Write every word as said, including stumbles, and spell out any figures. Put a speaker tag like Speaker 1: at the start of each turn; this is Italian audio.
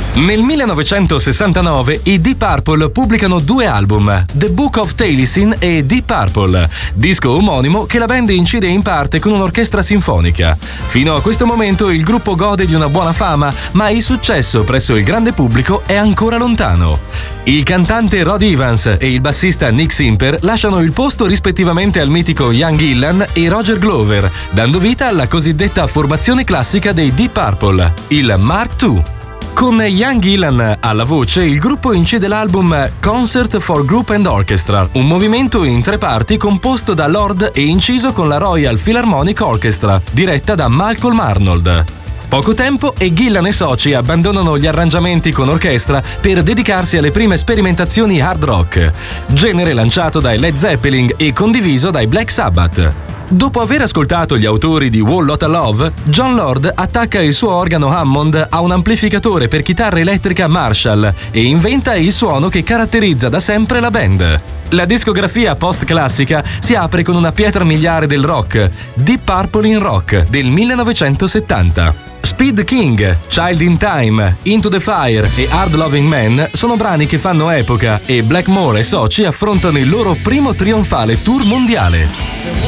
Speaker 1: Nel millenovecentosessantanove i Deep Purple pubblicano due album, The Book of Taliesin e Deep Purple, disco omonimo che la band incide in parte con un'orchestra sinfonica. Fino a questo momento il gruppo gode di una buona fama, ma il successo presso il grande pubblico è ancora lontano. Il cantante Rod Evans e il bassista Nick Simper lasciano il posto rispettivamente al mitico Ian Gillan e Roger Glover, dando vita alla cosiddetta formazione classica dei Deep Purple, il Mark due. Con Ian Gillan alla voce, il gruppo incide l'album Concert for Group and Orchestra, un movimento in tre parti composto da Lord e inciso con la Royal Philharmonic Orchestra, diretta da Malcolm Arnold. Poco tempo e Gillan e soci abbandonano gli arrangiamenti con orchestra per dedicarsi alle prime sperimentazioni hard rock, genere lanciato dai Led Zeppelin e condiviso dai Black Sabbath. Dopo aver ascoltato gli autori di Whole Lotta Love, Jon Lord attacca il suo organo Hammond a un amplificatore per chitarra elettrica Marshall e inventa il suono che caratterizza da sempre la band. La discografia post-classica si apre con una pietra miliare del rock, Deep Purple in Rock del millenovecentosettanta. Speed King, Child in Time, Into the Fire e Hard Loving Man sono brani che fanno epoca e Blackmore e soci affrontano il loro primo trionfale tour mondiale.